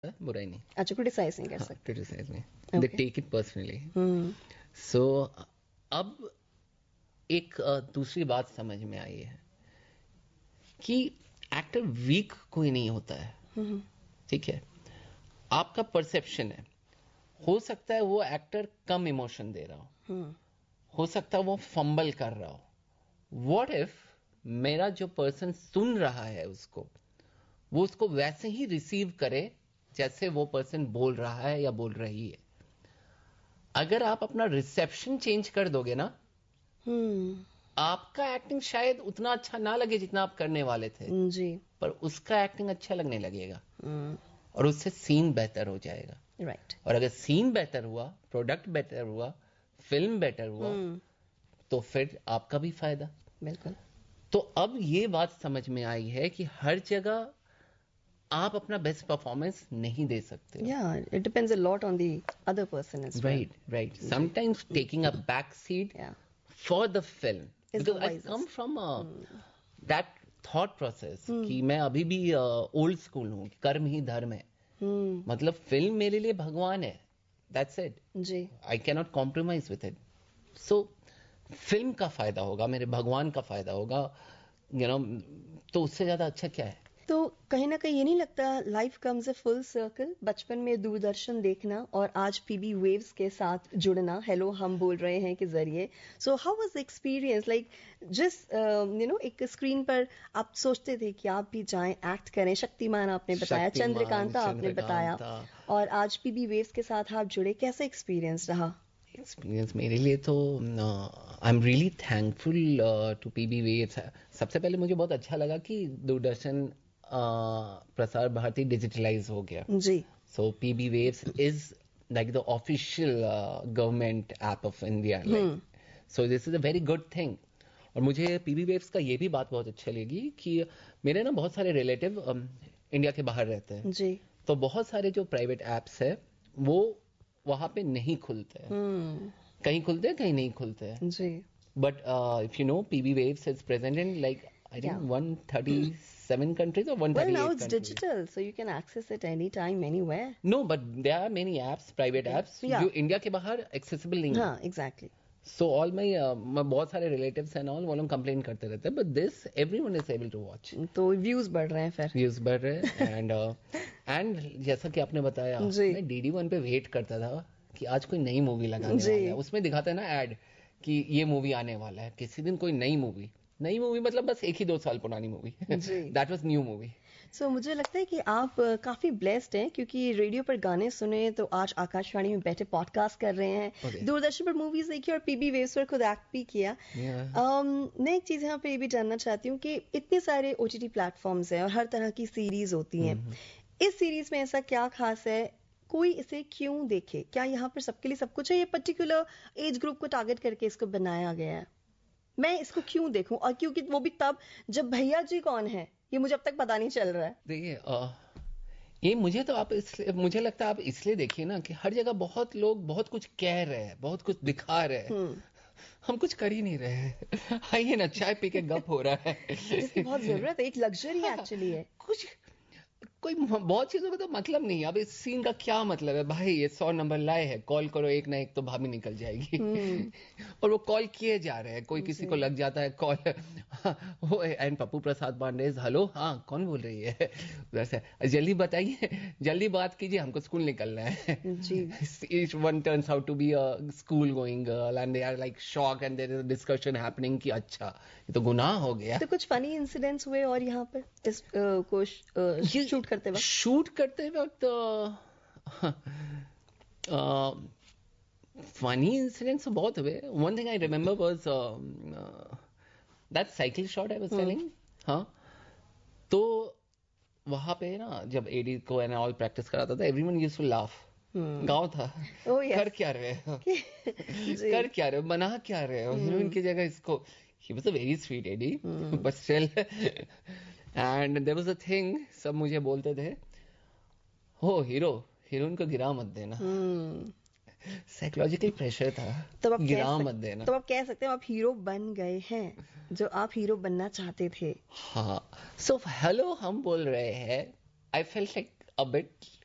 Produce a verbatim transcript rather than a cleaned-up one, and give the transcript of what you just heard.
बुराई नहीं। अच्छा, क्रिटिसाइज नहीं कर हाँ, सकते। क्रिटिसाइज नहीं, दे Okay. Take it personally. हम्म सो अब एक अ, दूसरी बात समझ में आई है कि एक्टर वीक कोई नहीं होता है, हम्म ठीक है। आपका परसेप्शन है, हो सकता है वो एक्टर कम इमोशन दे रहा हो हम्म हो सकता है वो फंबल कर रहा हो। व्हाट इफ मेरा जो पर्सन सुन रहा है उसको, वो उसको वैसे ही रिसीव करे जैसे वो पर्सन बोल रहा है या बोल रही है। अगर आप अपना रिसेप्शन चेंज कर दोगे ना, हम्म आपका एक्टिंग शायद उतना अच्छा ना लगे जितना आप करने वाले थे, जी। पर उसका एक्टिंग अच्छा लगने लगेगा हम्म और उससे सीन बेहतर हो जाएगा। राइट। और अगर सीन बेहतर हुआ, प्रोडक्ट बेहतर हुआ, फिल्म बेटर हुआ, हम्म तो फिर आपका भी फायदा। बिल्कुल। तो अब ये बात समझ में आई है कि हर जगह आप अपना बेस्ट परफॉर्मेंस नहीं दे सकते हो। Yeah, it depends a lot on the other person as well. Right right ji. Sometimes taking a back seat Yeah, for the film, is the because I come wisest. From hmm that thought process हम्म कि मैं अभी भी old school हूँ, कर्म ही धर्म है। हम्म, मतलब film मेरे लिए भगवान है, that's it. Ji. I can not compromise with it. So film का फायदा होगा, मेरे भगवान का फायदा होगा, यू नो, तो उससे ज्यादा अच्छा क्या है। तो कहीं ना कहीं ये नहीं लगता life comes a full circle, बचपन में दूरदर्शन देखना और आज पीबी वेव्स के साथ जुड़ना, हेलो हम बोल रहे हैं के जरिए। So how was the experience, like जिस यू नो एक स्क्रीन पर आप सोचते थे कि आप भी जाएं एक्ट करें, शक्तिमान आपने बताया, शक्तिमान, चंद्रकांता आपने बताया, चंद्रकांता। और आज पीबी वेव्स के साथ आप जुड़े, कैसा एक्सपीरियंस रहा? एक्सपीरियंस मेरे लिए तो I am really thankful to PB waves. सबसे पहले मुझे बहुत अच्छा लगा कि दूरदर्शन uh, प्रसार भारती डिजिटलाइज हो गया। जी। सो PB waves is like the official government app of India, like, so this is a very good thing. और मुझे पीबी वेव्स का ये भी बात बहुत अच्छी लगी कि मेरे ना बहुत सारे रिलेटिव इंडिया के बाहर रहते हैं, जी। तो बहुत सारे जो प्राइवेट एप्स है वो वहां पे नहीं खुलते हैं। हम्म कहीं खुलते हैं, कहीं नहीं खुलते हैं। जी। But if you know, PB waves is present in like I think Yeah. One thirty seven countries or Well, now one thirty-eight it's countries. digital, so you can access it anytime, anywhere. No, but there are many apps, private Okay. apps, Yeah. जो India के बाहर accessible नहीं है। हाँ, exactly. So all my uh, मैं बहुत सारे relatives and all वो लोग complain करते रहते हैं, but this everyone is able to watch. तो व्यूज बढ़ रहे हैं फिर। Views बढ़ रहे हैं and uh, and जैसा कि आपने बताया, जी। मैं डी डी वन पे वेट करता था कि आज कोई नई मूवी लगाने जी। वाला है। उसमें दिखाता है ना ऐड कि ये मूवी आने वाला है, किसी दिन कोई नई मूवी। नई मूवी मतलब बस एक ही दो साल पुरानी movie. Ji. That was new movie. So so, मुझे लगता है कि आप अ, काफी ब्लेस्ड हैं, क्योंकि रेडियो पर गाने सुने तो आज आकाशवाणी में बैठे पॉडकास्ट कर रहे हैं, Okay. दूरदर्शन पर मूवीज देखी और पीबी वेव्स पर खुद एक्ट भी किया। Yeah. um, मैं एक चीज यहाँ पे ये भी जानना चाहती हूँ कि इतने सारे ओटीटी प्लेटफॉर्म्स हैं और हर तरह की सीरीज होती हैं। इस सीरीज में ऐसा क्या खास है, कोई इसे क्यों देखे? क्या यहाँ पर सबके लिए सब कुछ है, ये पर्टिकुलर एज ग्रुप को टारगेट करके इसको बनाया गया है? मैं इसको क्यों देखूं, और क्योंकि वो भी तब जब भैया जी कौन है ये मुझे अब तक पता नहीं चल रहा है। देखिए, अ, ये मुझे तो आप इसलिए मुझे लगता है आप इसलिए देखिए ना कि हर जगह बहुत लोग बहुत कुछ कह रहे हैं, बहुत कुछ दिखा रहे हैं, हम्म हम कुछ कर ही नहीं रहे हैं। आइए ना, चाय पी के गप हो रहा जिसकी है। बहुत जरूरत है, एक लग्जरी एक्चुअली है। कुछ कोई बहुत चीजों का तो मतलब नहीं है। अब इस सीन का क्या मतलब है भाई, ये सौ नंबर लाए हैं, कॉल करो एक ना एक तो भाभी निकल जाएगी। और वो कॉल किए जा रहे हैं, कोई किसी जी। को लग जाता है कॉल। वो एंड पप्पू प्रसाद पांडे, हेलो, हाँ कौन बोल रही है, उधर से, जल्दी बताइए, जल्दी बात कीजिए, हमको स्कूल निकलना है। जी। Each one turns out to be a school going girl and they are like shocked and there is a discussion happening कि अच्छा ये तो गुनाह हो गया। तो कुछ फनी इंसिडेंट्स हुए और यहाँ पर इस अ, को शूट करते वक्त? शूट करते वक्त फनी इंसिडेंट्स बहुत हुए। One thing I remember was that cycle shot I was telling. हाँ, तो वहां पे ना जब एडी को एंड ऑल प्रैक्टिस कराता था, एवरीवन यूज्ड टू लाफ। गांव था। Oh, yes. कर क्या रहे हो, जी। कर क्या रहे हो, बना क्या रहे हो, हीरोइन की जगह इसको। He was a very sweet AD, but still. And there was a thing, सब मुझे बोलते थे, हो हीरो, हीरोइन को गिरा मत देना। हम्म साइकोलॉजिकल प्रेशर था, तब आप कह गिरा सक, मत देना। तब आप कह सकते हैं आप हीरो बन गए हैं जो आप हीरो बनना चाहते थे। हाँ, सो हेलो हम बोल रहे हैं, I felt like a bit